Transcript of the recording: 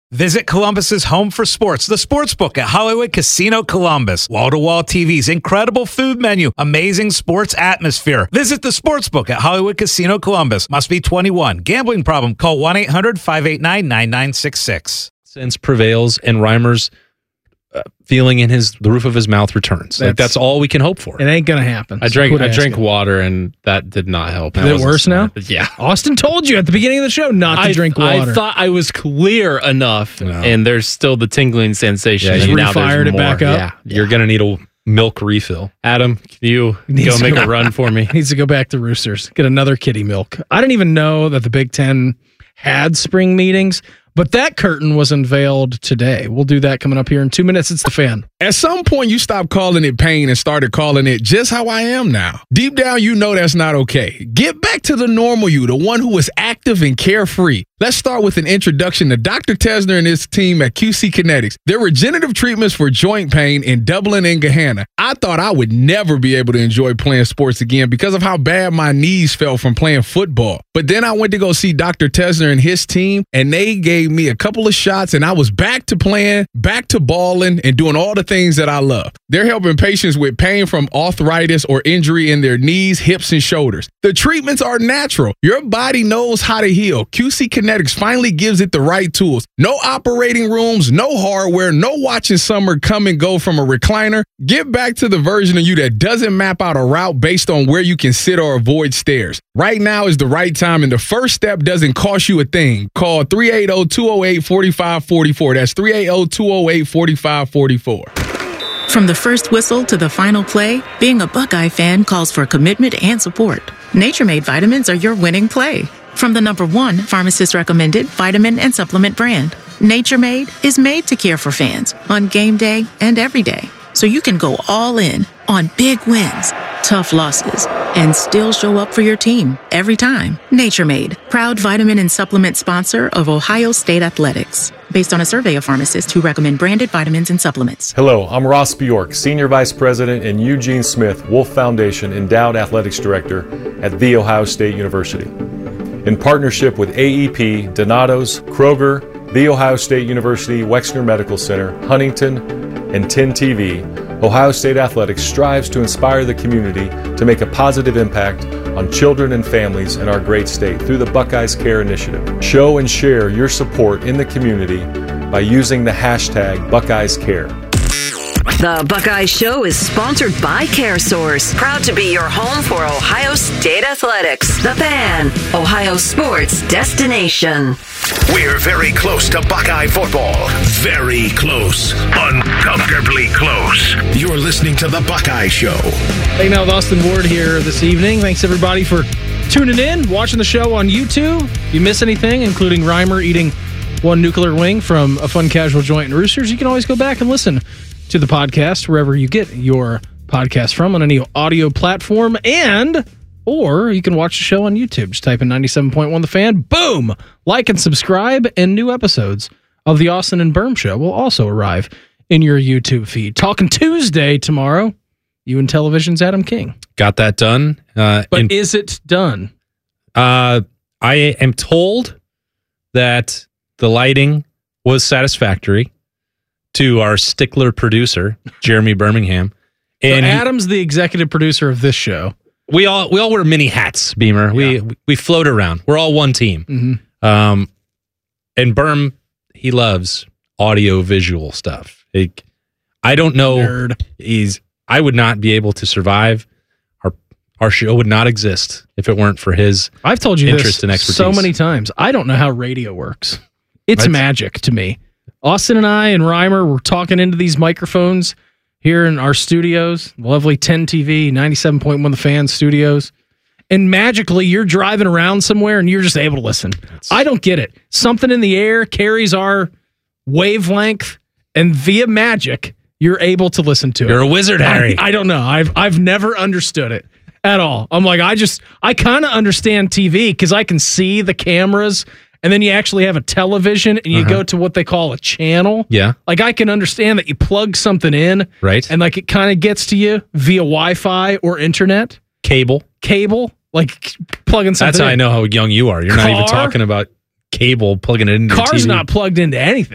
Visit Columbus's home for sports, the Sportsbook at Hollywood Casino Columbus. Wall-to-wall TVs, incredible food menu, amazing sports atmosphere. Visit the Sportsbook at Hollywood Casino Columbus. Must be 21. Gambling problem? Call 1-800-589-9966. Sense prevails and Reimer's feeling in the roof of his mouth returns. That's all we can hope for. It ain't gonna happen. I drank water and that did not help. Is it worse now? Yeah. Austin told you at the beginning of the show not to drink water. I thought I was clear enough, and there's still the tingling sensation. Yeah, and you now fired there's it more. back up. Yeah. You're going to need a milk refill. Adam, can you go make a run for me? Needs to go back to Roosters. Get another kitty milk. I didn't even know that the Big Ten had spring meetings, but that curtain was unveiled today. We'll do that coming up here in 2 minutes. It's The Fan. At some point, you stopped calling it pain and started calling it just how I am now. Deep down, you know that's not okay. Get back to the normal you, the one who is active and carefree. Let's start with an introduction to Dr. Tesner and his team at QC Kinetics. Their regenerative treatments for joint pain in Dublin and Gahanna. I thought I would never be able to enjoy playing sports again because of how bad my knees felt from playing football. But then I went to go see Dr. Tesner and his team, and they gave me a couple of shots, and I was back to playing, back to balling, and doing all the things that I love. They're helping patients with pain from arthritis or injury in their knees, hips, and shoulders. The treatments are natural. Your body knows how to heal. QC Kinetics finally gives it the right tools. No operating rooms, no hardware, no watching summer come and go from a recliner. Get back to the version of you that doesn't map out a route based on where you can sit or avoid stairs. Right now is the right time, and the first step doesn't cost you a thing. Call 380-208-4544. That's 380-208-4544. From the first whistle to the final play, being a Buckeye fan calls for commitment and support. Nature Made vitamins are your winning play. From the #1 pharmacist-recommended vitamin and supplement brand, Nature Made is made to care for fans on game day and every day. So you can go all in on big wins, tough losses, and still show up for your team every time. Nature Made, proud vitamin and supplement sponsor of Ohio State Athletics. Based on a survey of pharmacists who recommend branded vitamins and supplements. Hello, I'm Ross Bjork, Senior Vice President and Eugene Smith, Wolf Foundation Endowed Athletics Director at The Ohio State University. In partnership with AEP, Donato's, Kroger, The Ohio State University, Wexner Medical Center, Huntington, and 10 TV, Ohio State Athletics strives to inspire the community to make a positive impact on children and families in our great state through the Buckeyes Care Initiative. Show and share your support in the community by using the hashtag BuckeyesCare. The Buckeye Show is sponsored by CareSource, proud to be your home for Ohio State Athletics. The Fan, Ohio sports destination. We're very close to Buckeye football. Very close. Uncomfortably close. You're listening to The Buckeye Show. Hanging out with Austin Ward here this evening. Thanks, everybody, for tuning in, watching the show on YouTube. If you miss anything, including Reimer eating one nuclear wing from a Fun Casual Joint in Roosters, you can always go back and listen to the podcast wherever you get your podcast from on any audio platform, or you can watch the show on YouTube. Just type in 97.1 The Fan. Boom! Like and subscribe, and new episodes of the Austin and Berm Show will also arrive in your YouTube feed. Talking Tuesday tomorrow, you and Television's Adam King. Got that done. But is it done? I am told that the lighting was satisfactory to our stickler producer, Jeremy Birmingham. And so Adam's the executive producer of this show. We all wear mini hats, Beamer. Yeah. We float around. We're all one team. Mm-hmm. And Berm, he loves audio visual stuff. I don't know. Nerd. I would not be able to survive. Our show would not exist if it weren't for his I've told you interest this and expertise so many times. I don't know how radio works. It's magic to me. Austin and I and Reimer were talking into these microphones here in our studios, lovely 10 TV, 97.1 The Fan studios. And magically, you're driving around somewhere and you're just able to listen. I don't get it. Something in the air carries our wavelength, and via magic, you're able to listen to it. You're a wizard, Harry. I don't know. I've never understood it at all. I'm like, I kind of understand TV because I can see the cameras. And then you actually have a television and you go to what they call a channel. Yeah. Like I can understand that you plug something in. Right. And like it kind of gets to you via Wi-Fi or internet. Cable. Like plugging something in. That's how I know how young you are. You're not even talking about cable, plugging it into Car's TV. not plugged into anything.